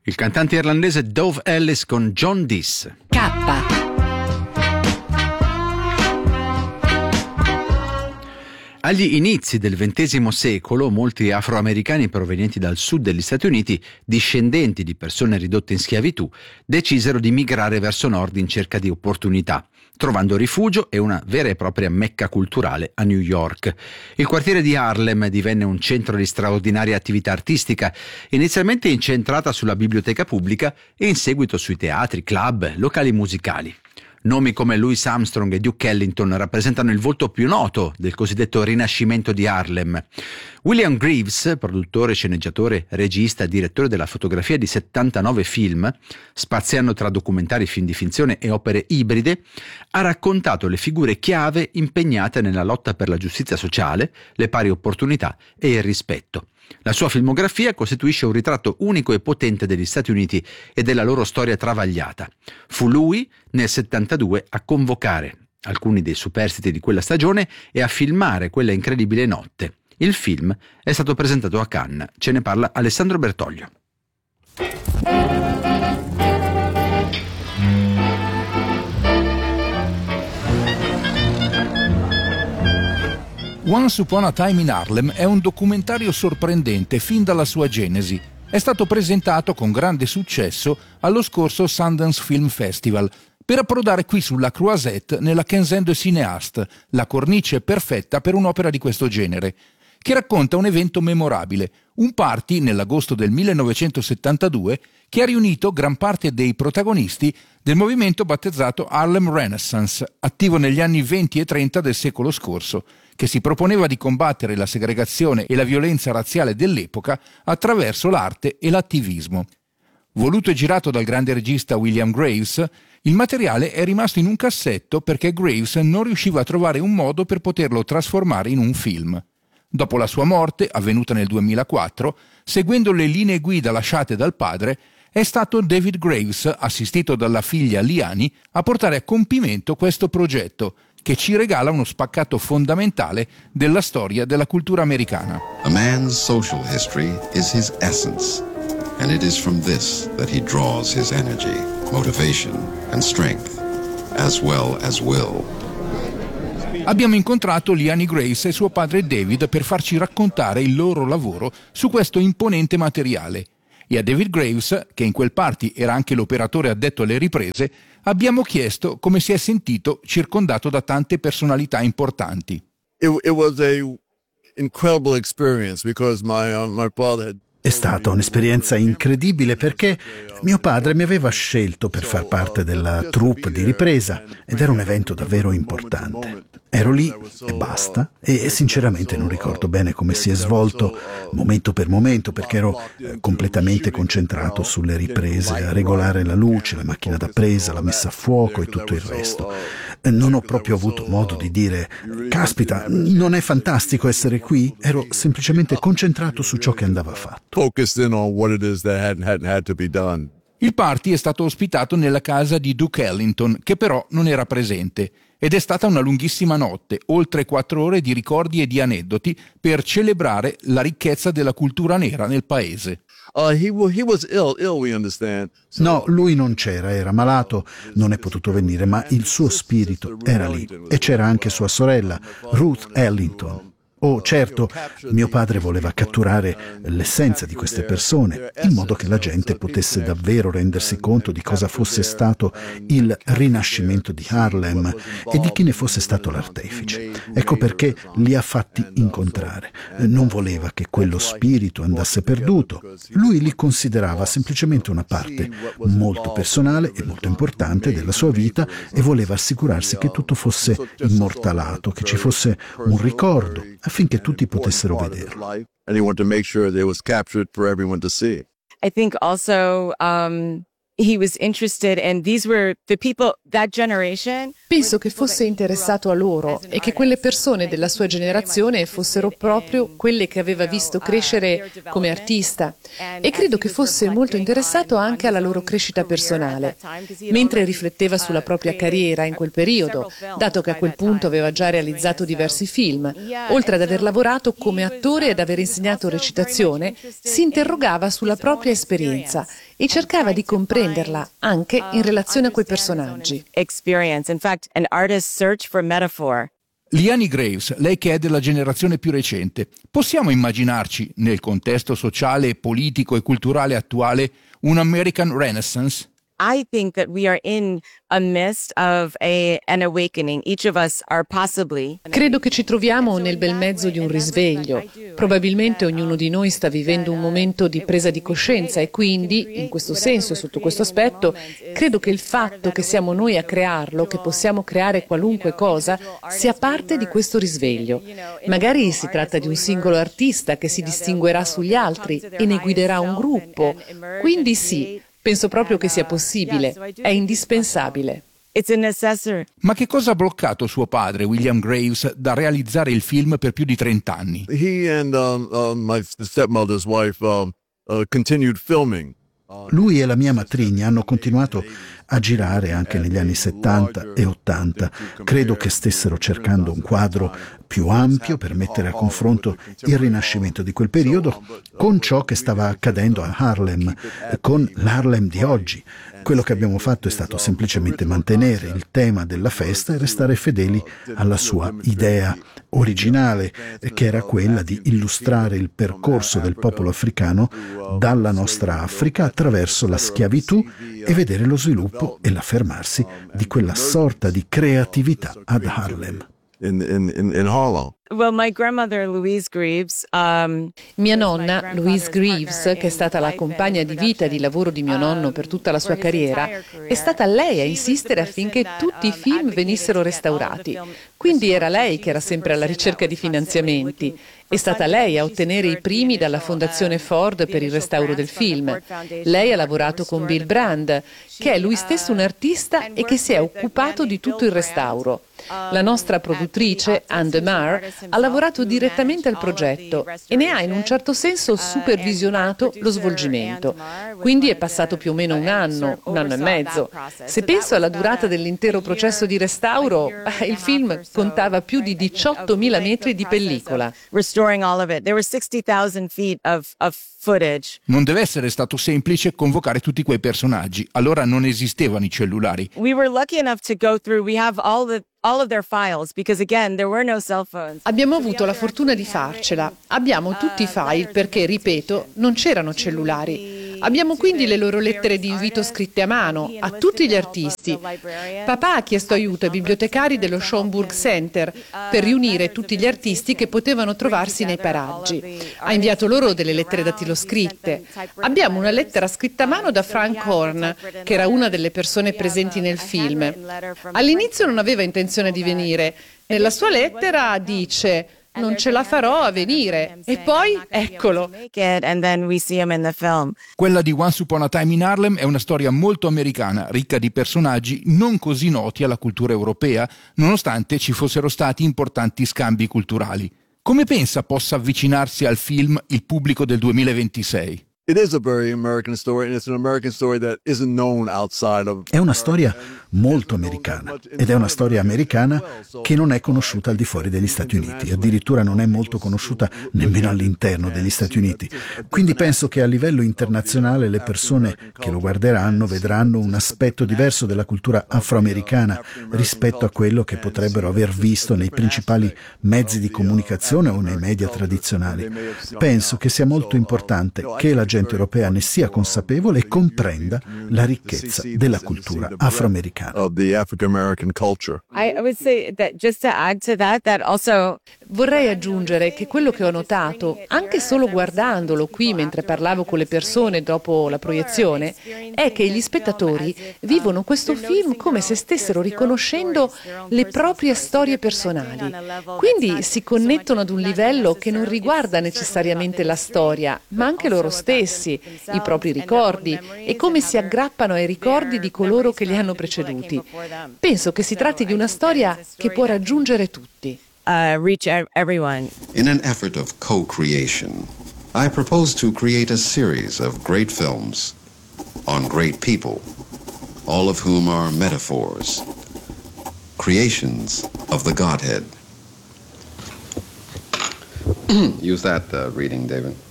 Il cantante irlandese Dove Ellis con John Dees. K. Agli inizi del XX secolo, molti afroamericani provenienti dal sud degli Stati Uniti, discendenti di persone ridotte in schiavitù, decisero di migrare verso nord in cerca di opportunità, trovando rifugio e una vera e propria mecca culturale a New York. Il quartiere di Harlem divenne un centro di straordinaria attività artistica, inizialmente incentrata sulla biblioteca pubblica e in seguito sui teatri, club, locali musicali. Nomi come Louis Armstrong e Duke Ellington rappresentano il volto più noto del cosiddetto Rinascimento di Harlem. William Greaves, produttore, sceneggiatore, regista e direttore della fotografia di 79 film, spaziando tra documentari, film di finzione e opere ibride, ha raccontato le figure chiave impegnate nella lotta per la giustizia sociale, le pari opportunità e il rispetto. La sua filmografia costituisce un ritratto unico e potente degli Stati Uniti e della loro storia travagliata. Fu lui, nel 72, a convocare alcuni dei superstiti di quella stagione e a filmare quella incredibile notte. Il film è stato presentato a Cannes. Ce ne parla Alessandro Bertoglio. Once Upon a Time in Harlem è un documentario sorprendente fin dalla sua genesi. È stato presentato con grande successo allo scorso Sundance Film Festival, per approdare qui sulla Croisette nella Quinzaine de Cinéastes, la cornice perfetta per un'opera di questo genere, che racconta un evento memorabile, un party nell'agosto del 1972 che ha riunito gran parte dei protagonisti del movimento battezzato Harlem Renaissance, attivo negli anni 20 e 30 del secolo scorso, che si proponeva di combattere la segregazione e la violenza razziale dell'epoca attraverso l'arte e l'attivismo. Voluto e girato dal grande regista William Graves, il materiale è rimasto in un cassetto perché Graves non riusciva a trovare un modo per poterlo trasformare in un film. Dopo la sua morte, avvenuta nel 2004, seguendo le linee guida lasciate dal padre, è stato David Graves, assistito dalla figlia Liani, a portare a compimento questo progetto, che ci regala uno spaccato fondamentale della storia della cultura americana. A man's social history is his essence, and it is from this that he draws his energy, motivation and strength, as well as will. Abbiamo incontrato Liani Graves e suo padre David per farci raccontare il loro lavoro su questo imponente materiale. E a David Graves, che in quel party era anche l'operatore addetto alle riprese, abbiamo chiesto come si è sentito circondato da tante personalità importanti. It was a incredible experience because my father had... È stata un'esperienza incredibile perché mio padre mi aveva scelto per far parte della troupe di ripresa ed era un evento davvero importante. Ero lì e basta e sinceramente non ricordo bene come si è svolto momento per momento perché ero completamente concentrato sulle riprese, a regolare la luce, la macchina da presa, la messa a fuoco e tutto il resto. Non ho proprio avuto modo di dire «Caspita, non è fantastico essere qui?» Ero semplicemente concentrato su ciò che andava fatto. Il party è stato ospitato nella casa di Duke Ellington, che però non era presente, ed è stata una lunghissima notte, oltre 4 ore di ricordi e di aneddoti per celebrare la ricchezza della cultura nera nel paese. He was ill, we understand. No, lui non c'era, era malato, non è potuto venire, ma il suo spirito era lì. E c'era anche sua sorella, Ruth Ellington. Oh, certo, mio padre voleva catturare l'essenza di queste persone, in modo che la gente potesse davvero rendersi conto di cosa fosse stato il rinascimento di Harlem e di chi ne fosse stato l'artefice. Ecco perché li ha fatti incontrare. Non voleva che quello spirito andasse perduto. Lui li considerava semplicemente una parte molto personale e molto importante della sua vita e voleva assicurarsi che tutto fosse immortalato, che ci fosse un ricordo, affinché tutti potessero vederlo. I think also he was interested, and these were the people, that generation. Penso che fosse interessato a loro e che quelle persone della sua generazione fossero proprio quelle che aveva visto crescere come artista e credo che fosse molto interessato anche alla loro crescita personale, mentre rifletteva sulla propria carriera in quel periodo, dato che a quel punto aveva già realizzato diversi film. Oltre ad aver lavorato come attore ed aver insegnato recitazione, si interrogava sulla propria esperienza e cercava di comprenderla anche in relazione a quei personaggi. Experience. In fact, an artist's search for metaphor. Liani Graves, lei che è della generazione più recente, possiamo immaginarci, nel contesto sociale, politico e culturale attuale, un American Renaissance? I think that we are in a midst of an awakening. Each of us are possibly. Credo che ci troviamo nel bel mezzo di un risveglio. Probabilmente ognuno di noi sta vivendo un momento di presa di coscienza e quindi, in questo senso e sotto questo aspetto, credo che il fatto che siamo noi a crearlo, che possiamo creare qualunque cosa, sia parte di questo risveglio. Magari si tratta di un singolo artista che si distinguerà sugli altri e ne guiderà un gruppo. Quindi sì. Penso proprio che sia possibile, è indispensabile. Ma che cosa ha bloccato suo padre, William Graves, da realizzare il film per più di 30 anni? He and my stepmother's wife continued filming. Lui e la mia matrigna hanno continuato a girare anche negli anni 70 e 80. Credo che stessero cercando un quadro più ampio per mettere a confronto il rinascimento di quel periodo con ciò che stava accadendo a Harlem, con l'Harlem di oggi. Quello che abbiamo fatto è stato semplicemente mantenere il tema della festa e restare fedeli alla sua idea originale, che era quella di illustrare il percorso del popolo africano dalla nostra Africa attraverso la schiavitù e vedere lo sviluppo e l'affermarsi di quella sorta di creatività ad Harlem. In Harlem. Well, my grandmother, Louise Greaves, Mia nonna, Louise Greaves, che è stata la compagna di vita e di lavoro di mio nonno per tutta la sua carriera, è stata lei a insistere affinché tutti i film venissero restaurati. Quindi era lei che era sempre alla ricerca di finanziamenti. È stata lei a ottenere i primi dalla Fondazione Ford per il restauro del film. Lei ha lavorato con Bill Brand, che è lui stesso un artista e che si è occupato di tutto il restauro. La nostra produttrice, Anne DeMar, ha lavorato direttamente al progetto e ne ha in un certo senso supervisionato lo svolgimento. Quindi è passato più o meno un anno e mezzo. Se penso alla durata dell'intero processo di restauro, il film contava più di 18.000 metri di pellicola. Non deve essere stato semplice convocare tutti quei personaggi. Allora non esistevano i cellulari. We were lucky enough to go through. We have all of their files because again there were no cell phones. Abbiamo avuto la fortuna di farcela. Abbiamo tutti i file perché, ripeto, non c'erano cellulari. Abbiamo quindi le loro lettere di invito scritte a mano a tutti gli artisti. Papà ha chiesto aiuto ai bibliotecari dello Schomburg Center per riunire tutti gli artisti che potevano trovarsi nei paraggi. Ha inviato loro delle lettere dattiloscritte. Abbiamo una lettera scritta a mano da Frank Horn, che era una delle persone presenti nel film. All'inizio non aveva intenzione di venire. Nella sua lettera dice: non ce la farò a venire. E poi, eccolo. Quella di Once Upon a Time in Harlem è una storia molto americana, ricca di personaggi non così noti alla cultura europea, nonostante ci fossero stati importanti scambi culturali. Come pensa possa avvicinarsi al film il pubblico del 2026? It is a very American story, and it's an American story that isn't known outside of. È una storia molto americana ed è una storia americana che non è conosciuta al di fuori degli Stati Uniti, addirittura non è molto conosciuta nemmeno all'interno degli Stati Uniti. Quindi penso che a livello internazionale le persone che lo guarderanno vedranno un aspetto diverso della cultura afroamericana rispetto a quello che potrebbero aver visto nei principali mezzi di comunicazione o nei media tradizionali. Penso che sia molto importante che la gente europea ne sia consapevole e comprenda la ricchezza della cultura afroamericana. Vorrei aggiungere che quello che ho notato, anche solo guardandolo qui mentre parlavo con le persone dopo la proiezione, è che gli spettatori vivono questo film come se stessero riconoscendo le proprie storie personali. Quindi si connettono ad un livello che non riguarda necessariamente la storia, ma anche loro stessi, i propri ricordi e come si aggrappano ai ricordi di coloro che li hanno preceduti. Penso che si tratti di una storia che può raggiungere tutti. Reach everyone. In an effort of co-creation, I propose to create a series of great films on great people, all of whom are metaphors, creations of the Godhead. Use that reading, David.